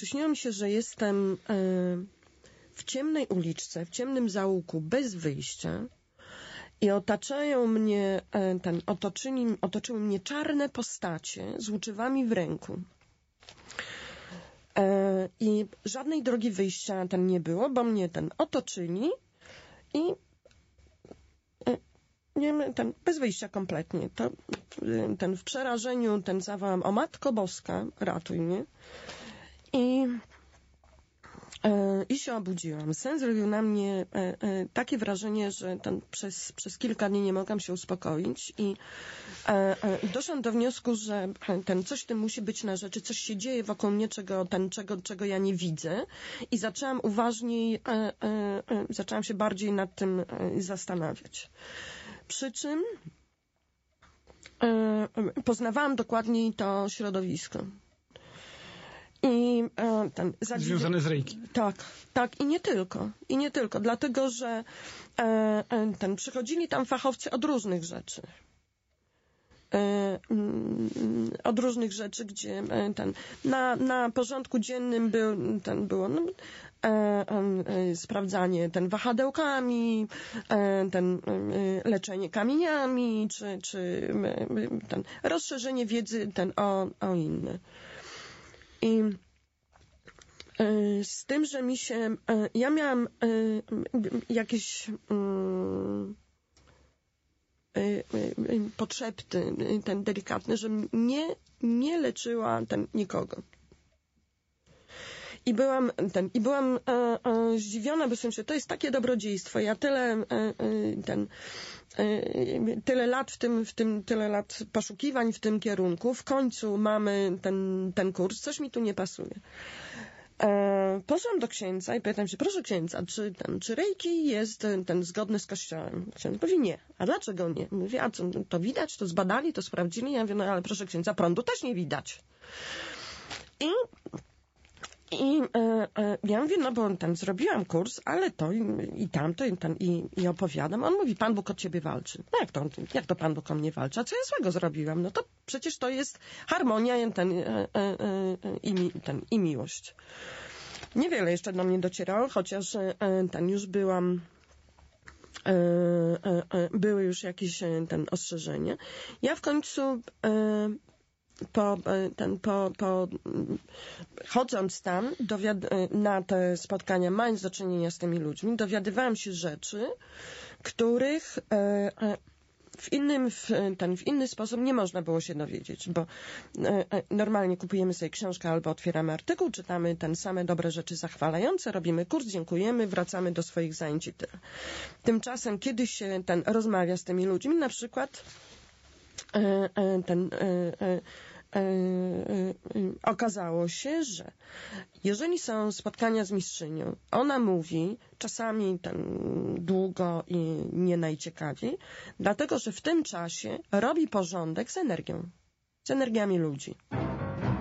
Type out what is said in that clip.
przyśniło mi się, że jestem w ciemnej uliczce, w ciemnym zaułku, bez wyjścia i otaczają mnie, otoczyły mnie czarne postacie z łuczywami w ręku. I żadnej drogi wyjścia nie było, bo mnie otoczyli i bez wyjścia kompletnie. To, w przerażeniu zawołam: o Matko Boska, ratuj mnie. I się obudziłam. Sen zrobił na mnie takie wrażenie, że przez kilka dni nie mogłam się uspokoić i doszłam do wniosku, że coś w tym musi być na rzeczy, coś się dzieje wokół mnie, czego ja nie widzę, i zaczęłam uważniej, zaczęłam się bardziej nad tym zastanawiać. Przy czym poznawałam dokładniej to środowisko. I związane z Reiki. Tak, i nie tylko, dlatego, że przychodzili tam fachowcy od różnych rzeczy. Gdzie na porządku dziennym było sprawdzanie wahadełkami, leczenie kamieniami, czy rozszerzenie wiedzy o inne. I z tym, że ja miałam jakieś podszepty, delikatne, że nie leczyła nikogo. I byłam zdziwiona, bo myślę, to jest takie dobrodziejstwo. Ja tyle lat tyle lat poszukiwań w tym kierunku. W końcu mamy ten kurs. Coś mi tu nie pasuje. Poszłam do księdza i pytam się: proszę księdza, czy Reiki jest zgodny z Kościołem? Ksiądz mówi: nie. A dlaczego nie? Mówi: a co, to widać, to zbadali, to sprawdzili? Ja mówię: no ale proszę księdza, prądu też nie widać. I ja mówię: no bo zrobiłam kurs, ale to i tamto, i opowiadam. On mówi: Pan Bóg od ciebie walczy. No jak to Pan Bóg o mnie walczy? A co ja złego zrobiłam? No to przecież to jest harmonia i miłość. Niewiele jeszcze do mnie docierało, chociaż już byłam, były już jakieś ostrzeżenia. Ja w końcu chodząc tam na te spotkania, mając do czynienia z tymi ludźmi, dowiadywałam się rzeczy, których w inny sposób nie można było się dowiedzieć, bo normalnie kupujemy sobie książkę albo otwieramy artykuł, czytamy same dobre rzeczy zachwalające, robimy kurs, dziękujemy, wracamy do swoich zajęć i tyle. Tymczasem, kiedy się rozmawia z tymi ludźmi, na przykład okazało się, że jeżeli są spotkania z mistrzynią, ona mówi czasami długo i nie najciekawiej, dlatego że w tym czasie robi porządek z energiami ludzi.